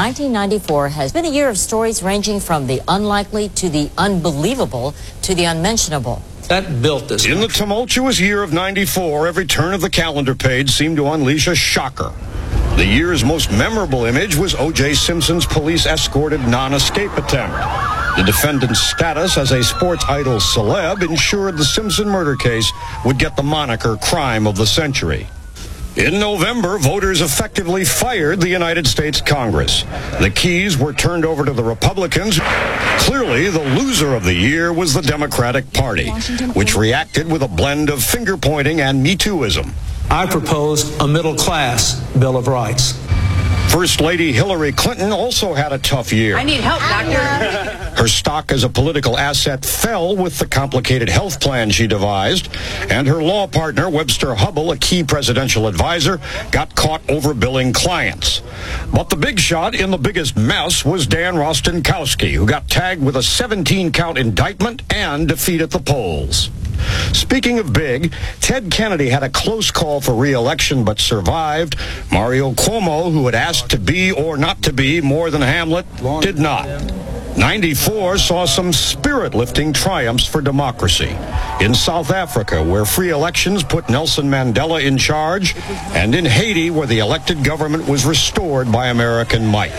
1994 has been a year of stories ranging from the unlikely to the unbelievable to the unmentionable. That built this. In the tumultuous year of 94, every turn of the calendar page seemed to unleash a shocker. The year's most memorable image was O.J. Simpson's police-escorted non-escape attempt. The defendant's status as a sports idol celeb ensured the Simpson murder case would get the moniker crime of the century. In November, voters effectively fired the United States Congress. The keys were turned over to the Republicans. Clearly, the loser of the year was the Democratic Party, which reacted with a blend of finger-pointing and Me Tooism. I propose a middle-class Bill of Rights. First Lady Hillary Clinton also had a tough year. I need help, doctor. Her stock as a political asset fell with the complicated health plan she devised, and her law partner, Webster Hubbell, a key presidential advisor, got caught overbilling clients. But the big shot in the biggest mess was Dan Rostenkowski, who got tagged with a 17-count indictment and defeat at the polls. Speaking of big, Ted Kennedy had a close call for re-election but survived. Mario Cuomo, who had asked to be or not to be more than Hamlet, did not. 94 saw some spirit-lifting triumphs for democracy. In South Africa, where free elections put Nelson Mandela in charge, and in Haiti, where the elected government was restored by American might.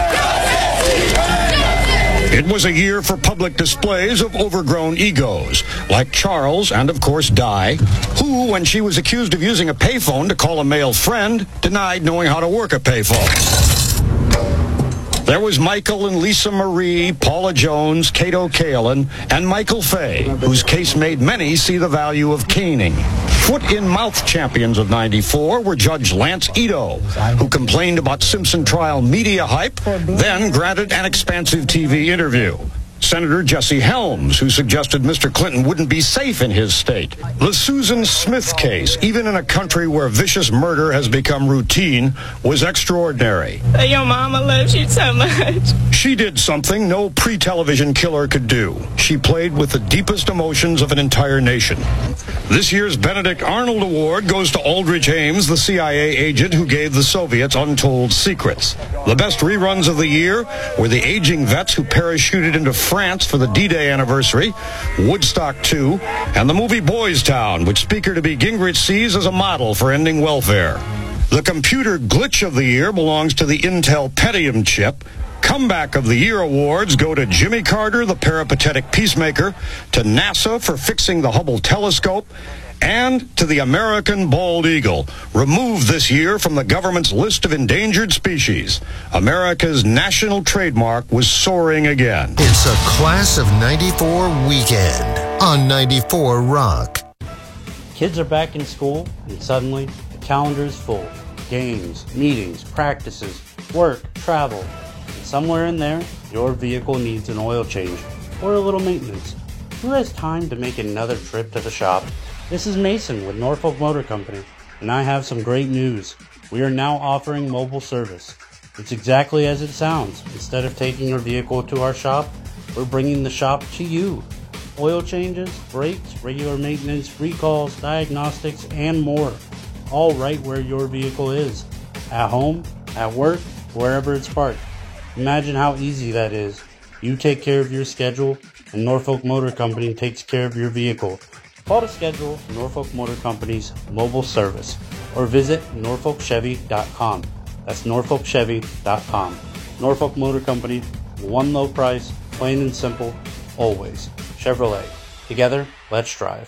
It was a year for public displays of overgrown egos, like Charles and, of course, Di, who, when she was accused of using a payphone to call a male friend, denied knowing how to work a payphone. There was Michael and Lisa Marie, Paula Jones, Kato Kaelin, and Michael Fay, whose case made many see the value of caning. Foot-in-mouth champions of 94 were Judge Lance Ito, who complained about Simpson trial media hype, then granted an expansive TV interview. Senator Jesse Helms, who suggested Mr. Clinton wouldn't be safe in his state. The Susan Smith case, even in a country where vicious murder has become routine, was extraordinary. Your mama loves you so much. She did something no pre-television killer could do. She played with the deepest emotions of an entire nation. This year's Benedict Arnold Award goes to Aldrich Ames, the CIA agent who gave the Soviets untold secrets. The best reruns of the year were The Aging Vets Who Parachuted into France for the D-Day anniversary, Woodstock 2, and the movie Boys Town, which Speaker-to-be Gingrich sees as a model for ending welfare. The computer glitch of the year belongs to the Intel Pentium chip. Comeback of the Year awards go to Jimmy Carter, the peripatetic peacemaker, to NASA for fixing the Hubble telescope, and to the American bald eagle, removed this year from the government's list of endangered species. America's national trademark was soaring again. It's a Class of 94 weekend on 94 Rock. Kids are back in school, and suddenly the calendar is full. Games, meetings, practices, work, travel. And somewhere in there, your vehicle needs an oil change or a little maintenance. Who has time to make another trip to the shop? This is Mason with Norfolk Motor Company, and I have some great news. We are now offering mobile service. It's exactly as it sounds. Instead of taking your vehicle to our shop, we're bringing the shop to you. Oil changes, brakes, regular maintenance, recalls, diagnostics, and more. All right where your vehicle is. At home, at work, wherever it's parked. Imagine how easy that is. You take care of your schedule, and Norfolk Motor Company takes care of your vehicle. Call to schedule Norfolk Motor Company's mobile service or visit norfolkchevy.com. That's norfolkchevy.com. Norfolk Motor Company, one low price, plain and simple, always. Chevrolet. Together, let's drive.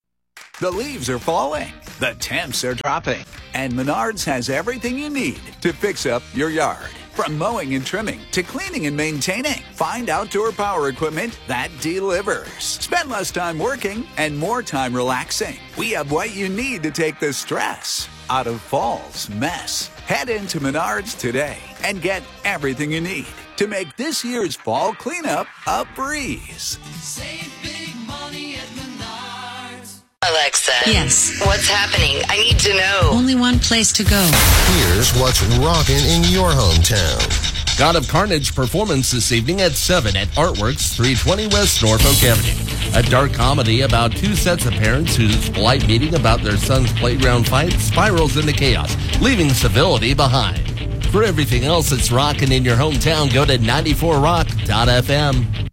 The leaves are falling, the temps are dropping, and Menards has everything you need to fix up your yard. From mowing and trimming to cleaning and maintaining, find outdoor power equipment that delivers. Spend less time working and more time relaxing. We have what you need to take the stress out of fall's mess. Head into Menards today and get everything you need to make this year's fall cleanup a breeze. Save big money at Menards. Alexa. Yes. What's happening? I need to know. Only one place to go. Here's what's rocking in your hometown. God of Carnage performance this evening at 7 at Artworks, 320 West Norfolk Avenue. A dark comedy about two sets of parents whose polite meeting about their son's playground fight spirals into chaos, leaving civility behind. For everything else that's rocking in your hometown, go to 94rock.fm.